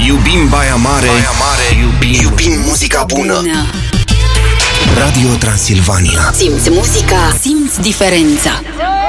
Iubim Baia Mare, iubim muzica bună. Radio Transilvania. Simți muzica, simți diferența.